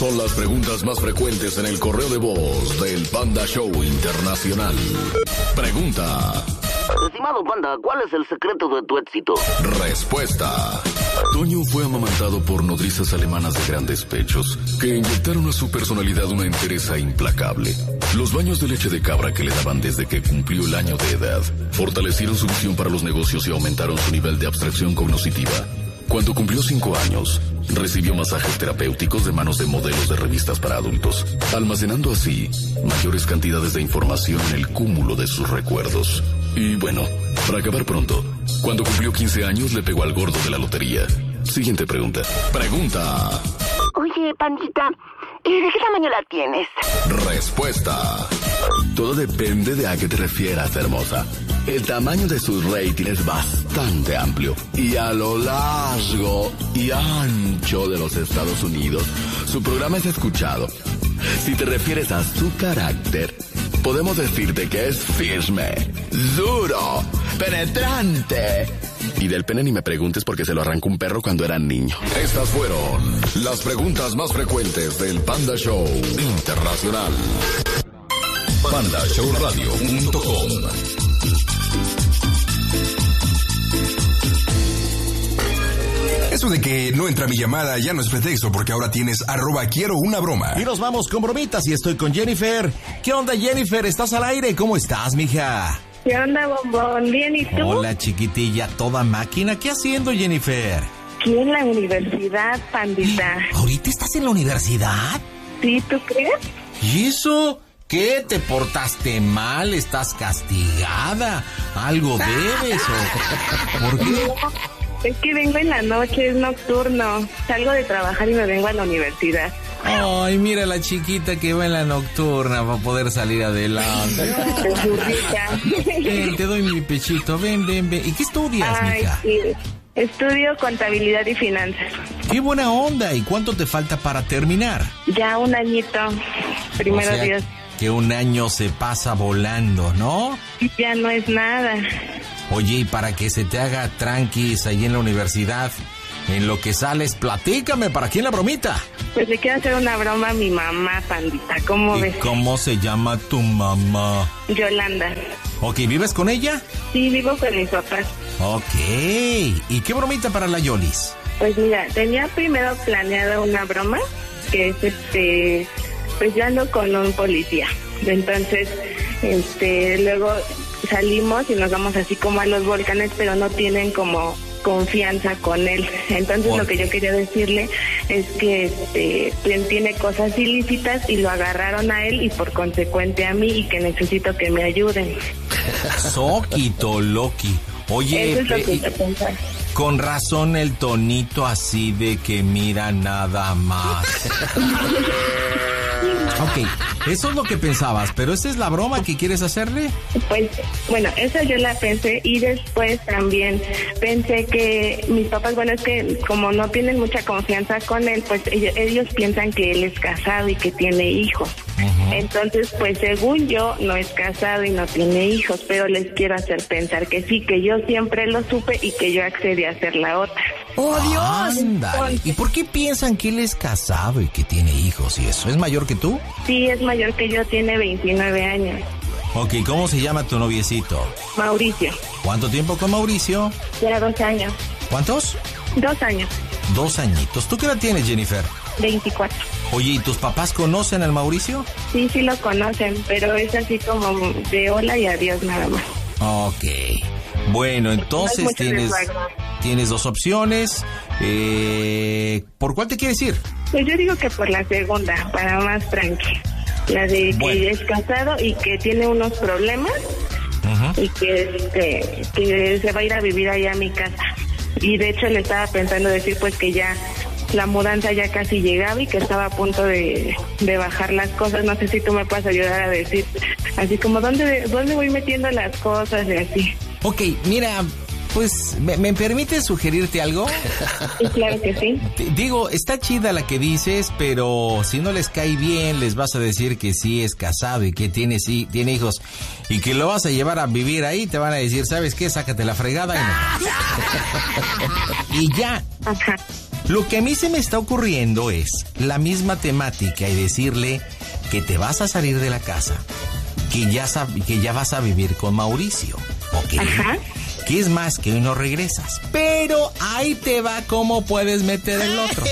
son las preguntas más frecuentes en el correo de voz del Panda Show Internacional. Pregunta. Estimado Panda, ¿cuál es el secreto de tu éxito? Respuesta. Toño fue amamantado por nodrizas alemanas de grandes pechos, que inyectaron a su personalidad una entereza implacable. Los baños de leche de cabra que le daban desde que cumplió el año de edad fortalecieron su visión para los negocios y aumentaron su nivel de abstracción cognitiva. Cuando cumplió 5 años, recibió masajes terapéuticos de manos de modelos de revistas para adultos, almacenando así mayores cantidades de información en el cúmulo de sus recuerdos. Y bueno, para acabar pronto, cuando cumplió 15 años le pegó al gordo de la lotería. Siguiente pregunta. Pregunta. Oye, Pandita, ¿de qué tamaño la tienes? Respuesta. Todo depende de a qué te refieras, hermosa. El tamaño de su rating es bastante amplio. Y a lo largo y ancho de los Estados Unidos, su programa es escuchado. Si te refieres a su carácter, podemos decirte que es firme, duro, penetrante. Y del pene ni me preguntes porque se lo arrancó un perro cuando era niño. Estas fueron las preguntas más frecuentes del Panda Show Internacional. PandaShowRadio.com. Eso de que no entra mi llamada ya no es pretexto, porque ahora tienes @quiero-una-broma. Y nos vamos con bromitas y estoy con Jennifer. ¿Qué onda, Jennifer? ¿Estás al aire? ¿Cómo estás, mija? ¿Qué onda, bombón? Bien, ¿y tú? Hola, chiquitilla, toda máquina. ¿Qué haciendo, Jennifer? Aquí en la universidad, Pandita. ¿Ahorita estás en la universidad? ¿Sí, tú crees? ¿Y eso? ¿Qué? ¿Te portaste mal? ¿Estás castigada? ¿Algo debes o...? ¿Por qué? Es que vengo en la noche, es nocturno. Salgo de trabajar y me vengo a la universidad. Ay, mira la chiquita que va en la nocturna para poder salir adelante. Ven, te doy mi pechito, ven. ¿Y qué estudias, mija? Sí. Estudio contabilidad y finanzas. ¡Qué buena onda! ¿Y cuánto te falta para terminar? Ya un añito, primero Dios. Que un año se pasa volando, ¿no? Ya no es nada. Oye, y para que se te haga tranquis ahí en la universidad, en lo que sales, platícame, ¿para quién la bromita? Pues le quiero hacer una broma a mi mamá, Pandita, ¿cómo ves? ¿Cómo se llama tu mamá? Yolanda. Ok, ¿vives con ella? Sí, vivo con mis papás. Ok, ¿y qué bromita para la Yolis? Pues mira, tenía primero planeado una broma, que es pues yo ando con un policía. Entonces, luego salimos y nos vamos así como a los volcanes, pero no tienen como confianza con él. Entonces lo que yo quería decirle es que tiene cosas ilícitas y lo agarraron a él y por consecuente a mí, y que necesito que me ayuden. Soquito Loki. Oye, eso es lo que te pensaba. Con razón el tonito así de que mira nada más. Ok, eso es lo que pensabas, pero ¿esa es la broma que quieres hacerle? Pues, bueno, esa yo la pensé, y después también pensé que mis papás, bueno, es que como no tienen mucha confianza con él, pues ellos piensan que él es casado y que tiene hijos. Uh-huh. Entonces, pues según yo, no es casado y no tiene hijos, pero les quiero hacer pensar que sí, que yo siempre lo supe y que yo accedí a ser la otra. ¡Oh, Dios! Ándale. ¿Y por qué piensan que él es casado y que tiene hijos y eso? ¿Es mayor que tú? Sí, es mayor que yo, tiene 29 años. Ok, ¿cómo se llama tu noviecito? Mauricio. ¿Cuánto tiempo con Mauricio? Ya 2 años. ¿Cuántos? 2 años. 2 añitos. ¿Tú qué edad tienes, Jennifer? 24. Oye, ¿y tus papás conocen al Mauricio? Sí, sí lo conocen, pero es así como de hola y adiós nada más. Ok. Bueno, entonces tienes 2 opciones. ¿Por cuál te quieres ir? Pues yo digo que por la segunda, para más tranqui. La de que es casado y que tiene unos problemas. Uh-huh. Y que se va a ir a vivir allá a mi casa. Y de hecho le estaba pensando decir pues que ya la mudanza ya casi llegaba y que estaba a punto de bajar las cosas. No sé si tú me puedes ayudar a decir así como dónde voy metiendo las cosas y así. Ok, mira, pues, ¿me permites sugerirte algo? Sí, claro que sí. Digo, está chida la que dices, pero si no les cae bien, les vas a decir que sí es casado y que tiene hijos y que lo vas a llevar a vivir ahí, te van a decir, ¿sabes qué? Sácate la fregada y no. Y ya. Ajá. Lo que a mí se me está ocurriendo es la misma temática y decirle que te vas a salir de la casa, que ya vas a vivir con Mauricio, ¿ok? Ajá. Que es más, que hoy no regresas. Pero ahí te va cómo puedes meter el otro.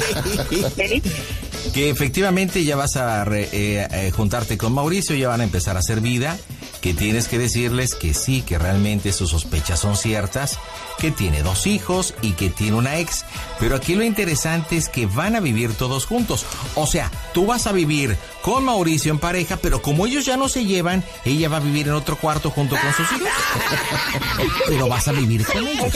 Que efectivamente ya vas a juntarte con Mauricio, ya van a empezar a hacer vida, que tienes que decirles que sí, que realmente sus sospechas son ciertas, que tiene 2 hijos y que tiene una ex. Pero aquí lo interesante es que van a vivir todos juntos. O sea, tú vas a vivir con Mauricio en pareja, pero como ellos ya no se llevan, ella va a vivir en otro cuarto junto con sus hijos. Pero vas a vivir con ellos.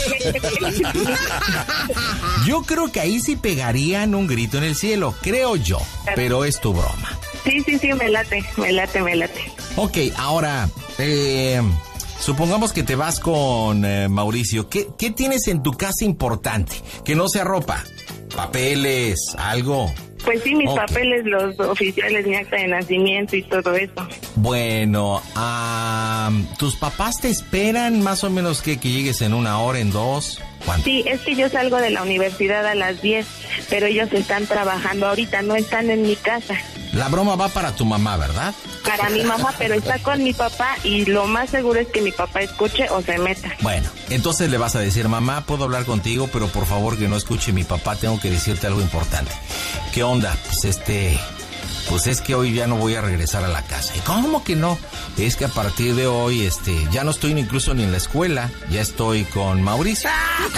Yo creo que ahí sí pegarían un grito en el cielo, creo yo. Pero es tu broma. Sí, me late. Ok, ahora, supongamos que te vas con Mauricio. ¿Qué tienes en tu casa importante? Que no sea ropa, papeles, algo. Pues sí, mis papeles, los oficiales, mi acta de nacimiento y todo eso. Bueno, ¿tus papás te esperan más o menos que llegues en 1 hora, en 2? ¿Cuánto? Sí, es que yo salgo de la universidad a las 10, pero ellos están trabajando ahorita, no están en mi casa. La broma va para tu mamá, ¿verdad? Para mi mamá, pero está con mi papá y lo más seguro es que mi papá escuche o se meta. Bueno, entonces le vas a decir, mamá, puedo hablar contigo, pero por favor que no escuche mi papá, tengo que decirte algo importante. ¿Qué onda? Pues es que hoy ya no voy a regresar a la casa. ¿Y cómo que no? Es que a partir de hoy, ya no estoy incluso ni en la escuela, ya estoy con Mauricio.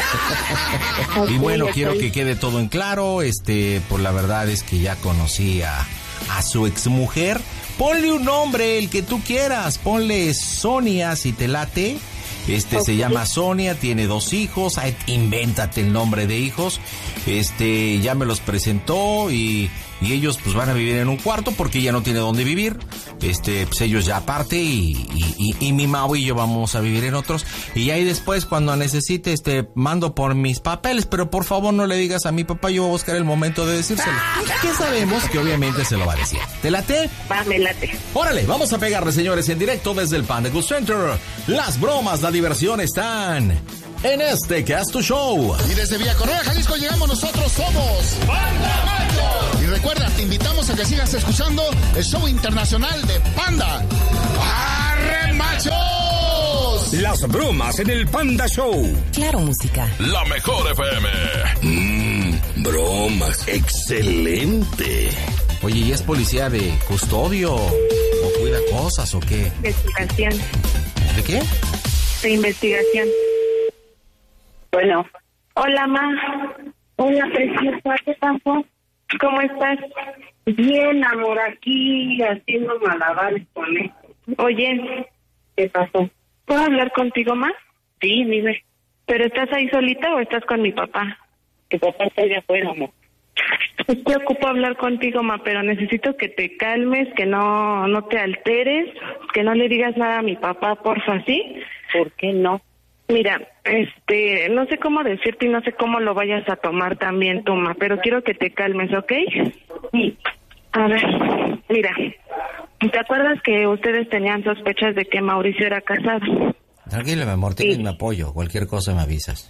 Y bueno, quiero que quede todo en claro, pues la verdad es que ya conocí a su exmujer. Ponle un nombre, el que tú quieras, ponle Sonia si te late. Se llama Sonia, tiene 2 hijos, invéntate el nombre de hijos. Ya me los presentó y ellos pues van a vivir en un cuarto porque ella no tiene dónde vivir. Pues ellos ya aparte y mi Mau y yo vamos a vivir en otros. Y ahí después cuando necesite mando por mis papeles, pero por favor no le digas a mi papá, yo voy a buscar el momento de decírselo. Que sabemos que obviamente se lo va a decir. ¿Te late? Va, me late. Órale, vamos a pegarle, señores, en directo desde el Panda Cool Center. Las bromas, la diversión están en este Casto Show. Y desde Villa Correa, Jalisco, llegamos nosotros, somos Panda Machos. Y recuerda, te invitamos a que sigas escuchando el show internacional de Panda. ¡Arre, machos! Las bromas en el Panda Show. Claro, música. La mejor FM. Bromas. Excelente. Oye, ¿y es policía de custodio o cuida cosas o qué? Investigación. ¿De qué? De investigación. Bueno. Hola, ma. Hola, preciosa, ¿qué pasó? ¿Cómo estás? Bien, amor, aquí haciendo malabares con él. Oye, ¿Qué pasó? ¿puedo hablar contigo, ma? Sí, dime. ¿Pero estás ahí solita o estás con mi papá? Tu papá está allá afuera, amor. Pues te ocupo hablar contigo, ma, pero necesito que te calmes, que no te alteres, que no le digas nada a mi papá, porfa, ¿sí? ¿Por qué no? Mira, no sé cómo decirte y no sé cómo lo vayas a tomar también tú, ma, pero quiero que te calmes, ¿ok? Sí. A ver, mira, ¿te acuerdas que ustedes tenían sospechas de que Mauricio era casado? Tranquilo, mi amor, tienes mi apoyo, cualquier cosa me avisas.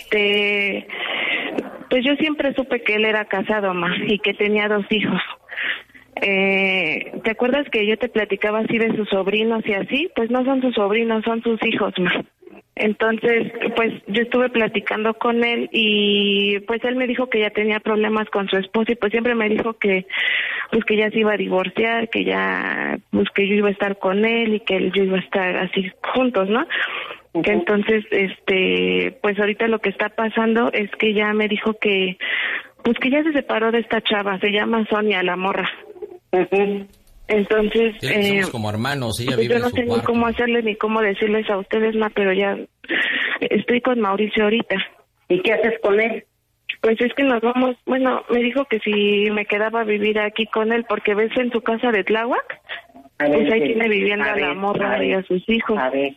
Pues yo siempre supe que él era casado, ma, y que tenía 2 hijos. ¿Te acuerdas que yo te platicaba así de sus sobrinos y así? Pues no son sus sobrinos, son sus hijos, ma. Entonces, pues yo estuve platicando con él y pues él me dijo que ya tenía problemas con su esposa y pues siempre me dijo que pues que ya se iba a divorciar, que ya pues que yo iba a estar con él y que yo iba a estar así juntos, ¿no? Uh-huh. Que entonces, pues ahorita lo que está pasando es que ya me dijo que pues que ya se separó de esta chava, se llama Sonia, la morra. Uh-huh. Entonces, somos como hermanos, ella vive yo no en su sé cuarto. ni cómo hacerle ni cómo decirles a ustedes, ma, pero ya estoy con Mauricio ahorita. ¿Y qué haces con él? Pues es que nos vamos, bueno, me dijo que si me quedaba a vivir aquí con él, porque ves en su casa de Tláhuac, pues ahí tiene viviendo a la morra y a sus hijos. A ver.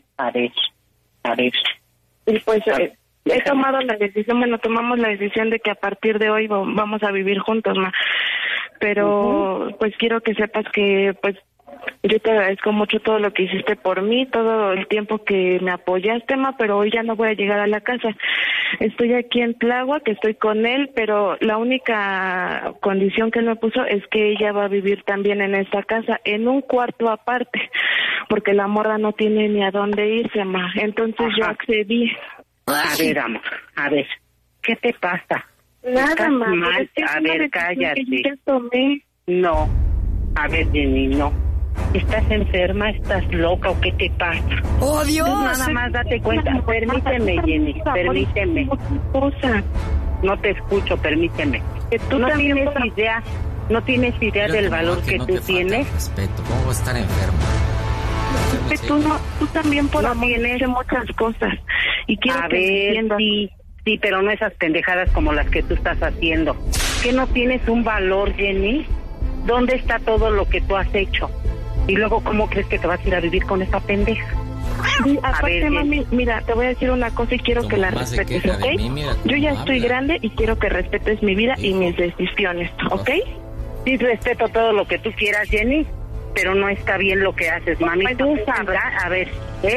Y pues he tomado la decisión, tomamos la decisión de que a partir de hoy vamos a vivir juntos, ma. Pero pues quiero que sepas que pues Yo te agradezco mucho todo lo que hiciste por mí, todo el tiempo que me apoyaste, ma, pero hoy ya no voy a llegar a la casa. Estoy aquí en Tláhuac, que estoy con él, pero la única condición que él me puso es que ella va a vivir también en esta casa, en un cuarto aparte, porque la morra no tiene ni a dónde irse, ma. Entonces yo accedí. A ver, amor, a ver, ¿qué te pasa? Nada, ma. Mal. A ver, cállate. Yo ya tomé. No, a ver, Jenny, no. ¿Estás enferma? ¿Estás loca o qué te pasa? ¡Oh, Dios! Nada más date cuenta. Permíteme, Jenny, permíteme. No te escucho, permíteme. Tú no también tienes idea del valor que tú tienes. Respeto, ¿cómo vas a estar enfermo? Tú también por amor tienes muchas cosas. Y quiero a que ver, entiendas. Sí, pero no esas pendejadas como las que tú estás haciendo. ¿Que no tienes un valor, Jenny? ¿Dónde está todo lo que tú has hecho? Y luego, ¿cómo crees que te vas a ir a vivir con esa pendeja? Sí, aparte, ver, mami, mira, te voy a decir una cosa y quiero que la respetes, ¿ok? Yo ya estoy grande y quiero que respetes mi vida y mis decisiones, ¿ok? Sí, respeto todo lo que tú quieras, Jenny, pero no está bien lo que haces, mami. Tú sabrás, a ver,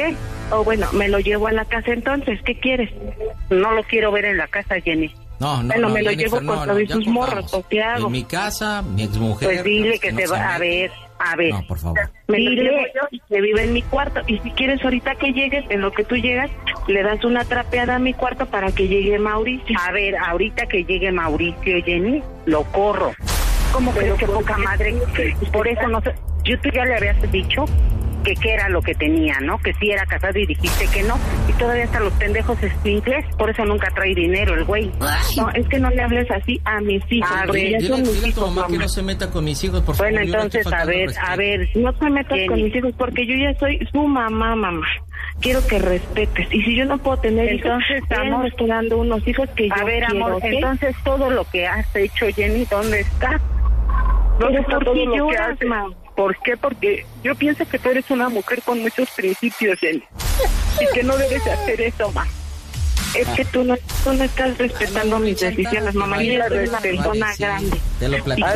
O bueno, me lo llevo a la casa entonces, ¿qué quieres? No lo quiero ver en la casa, Jenny. No, bueno, me lo Jennifer, llevo con todos sus morros, ¿o qué hago? En mi casa, mi exmujer... Pues dile que te va a ver. No, por favor. Me lo llevo yo y que vive en mi cuarto. Y si quieres ahorita que llegues, en lo que tú llegas, le das una trapeada a mi cuarto para que llegue Mauricio. A ver, ahorita que llegue Mauricio, Jenny, lo corro. ¿Cómo crees que poca madre? Por eso no sé. Tú ya le habías dicho que qué era lo que tenía, ¿no? Que sí era casado y dijiste que no. Y todavía hasta los pendejos escuincles, por eso nunca trae dinero el güey. No, es que no le hables así a mis hijos. Dile a tu mamá que no se meta con mis hijos, por favor. Bueno, entonces, a ver. No te metas con mis hijos porque yo ya soy su mamá. Quiero que respetes. Y si yo no puedo tener entonces, hijos, amor, me estoy dando unos hijos que yo quiero. A ver, amor, ¿okay? Entonces todo lo que has hecho, Jenny, ¿dónde está? ¿Pero por qué lloras, ma? ¿Por qué? Porque yo pienso que tú eres una mujer con muchos principios, Jenny. Y que no debes hacer eso, ma. Es que tú no estás respetando mis decisiones, mamá. Yo ya soy una persona grande. Te lo platico.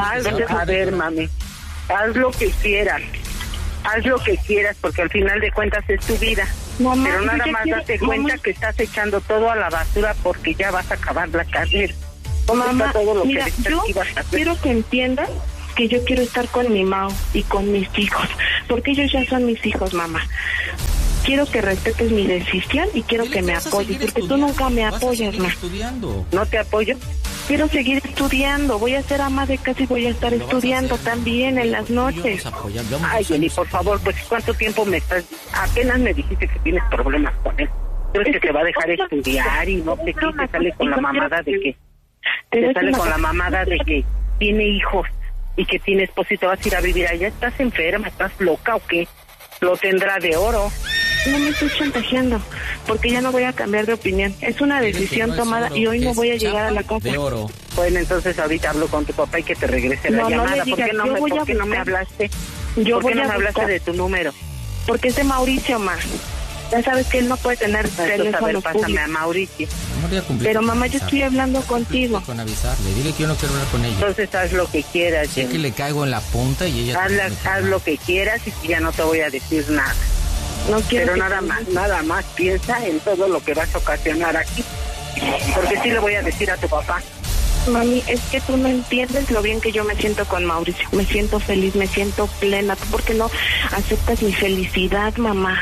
A ver, mami, haz lo que quieras. Haz lo que quieras, porque al final de cuentas es tu vida. Mamá, pero nada más date cuenta que estás echando todo a la basura porque ya vas a acabar la carrera. Mamá, todo lo mira, que yo quiero que entiendas que yo quiero estar con mi Mau y con mis hijos, porque ellos ya son mis hijos, mamá. Quiero que respetes mi decisión y quiero que me apoyes, porque tú nunca me apoyas, ma. ¿No te apoyo? Quiero seguir estudiando, voy a ser ama de casa y voy a estar estudiando también en las noches. Ay, Jenny, por favor, pues ¿cuánto tiempo me estás? Apenas me dijiste que tienes problemas con él. ¿Crees que te va a dejar estudiar y no sé qué? Te sale con la mamada de que... Te sale con la mamada de que tiene hijos y que tiene esposo y te vas a ir a vivir allá. ¿Estás enferma? ¿Estás loca o qué? Lo tendrá de oro. No me estoy chantajeando, porque ya no voy a cambiar de opinión. Es una decisión tomada y hoy no voy a llegar a la casa. Bueno, entonces ahorita hablo con tu papá y que te regrese la llamada. ¿Por qué no me hablaste? ¿Por qué no me hablaste de tu número? Porque es de Mauricio, ma. Ya sabes que él no puede tener teléfono público. Pásame a Mauricio. Pero mamá, yo estoy hablando contigo. Con avisarle, dile que yo no quiero hablar con ella. Entonces haz lo que quieras. Sé que le caigo en la punta y ella... Haz lo que quieras y ya no te voy a decir nada. No quiero. Pero nada más piensa en todo lo que vas a ocasionar aquí. Porque sí le voy a decir a tu papá. Mami, es que tú no entiendes lo bien que yo me siento con Mauricio. Me siento feliz, me siento plena. ¿Tú por qué no aceptas mi felicidad, mamá?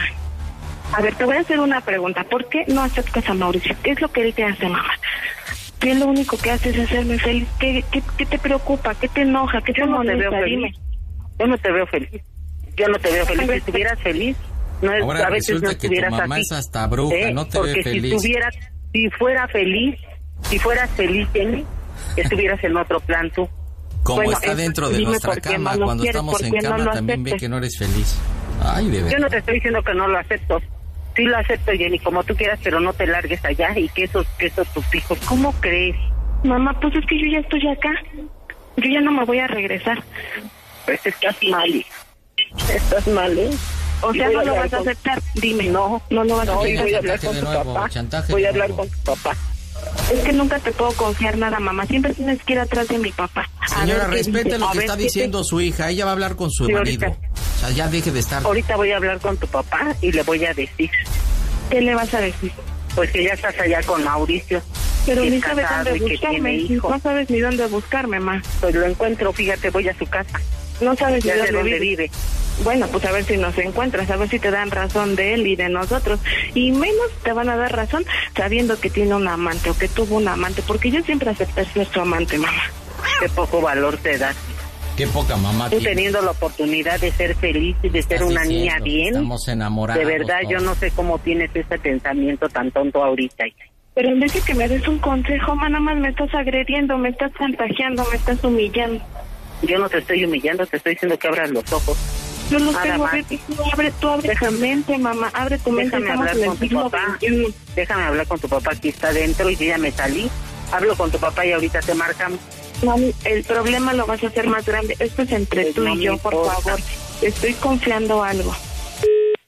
A ver, te voy a hacer una pregunta. ¿Por qué no aceptas a Mauricio? ¿Qué es lo que él te hace, mamá? ¿Qué es lo único que haces es hacerme feliz? ¿Qué te preocupa? ¿Qué te enoja? ¿Qué te molesta? Dime. Yo no te veo feliz. Si estuvieras feliz, no es, ahora a veces resulta no estuvieras que tu mamá así. Es hasta bruja, no te ve feliz. Si fueras feliz, Jenny, estuvieras en otro plan tú. Como está dentro de nuestra cama, cuando estamos en cama también ve que no eres feliz. Ay, de verdad. Yo no te estoy diciendo que no lo acepto. Sí lo acepto, Jenny, como tú quieras, pero no te largues allá y que esos tus hijos. ¿Cómo crees? Mamá, pues es que yo ya estoy acá. Yo ya no me voy a regresar. Pues estás mal. Estás mal, ¿eh? O sea, no lo vas a aceptar. Dime. No lo vas a aceptar. Voy a hablar con tu papá. Voy a hablar con tu papá. Es que nunca te puedo confiar nada, mamá. Siempre tienes que ir atrás de mi papá. Señora, respete lo que está diciendo su hija. Ella va a hablar con su marido. O sea, ya deje de estar... Ahorita voy a hablar con tu papá y le voy a decir. ¿Qué le vas a decir? Pues que ya estás allá con Mauricio. Pero ni sabes dónde buscarme. No sabes ni dónde buscarme, ma. Pues lo encuentro, fíjate, voy a su casa. No sabes ya ni dónde vive. Bueno, pues a ver si nos encuentras, a ver si te dan razón de él y de nosotros. Y menos te van a dar razón sabiendo que tiene un amante o que tuvo un amante, porque yo siempre acepté ser su amante, mamá. Qué poco valor te das. Qué poca mamá. Tú teniendo la oportunidad de ser feliz y de ser una niña bien. Estamos enamorados. De verdad, yo no sé cómo tienes ese pensamiento tan tonto ahorita. Pero en vez de que me des un consejo, ma, nada más me estás agrediendo, me estás chantajeando, me estás humillando. Yo no te estoy humillando, te estoy diciendo que abras los ojos. Yo los tengo abiertos, tú abre tu mente, mamá, abre tu mente. Déjame hablar con tu papá. Déjame hablar con tu papá, aquí está dentro y yo ya me salí. Hablo con tu papá y ahorita te marcan. Mami, el problema lo vas a hacer más grande. Esto es entre tú y yo, por favor. Estoy confiando algo.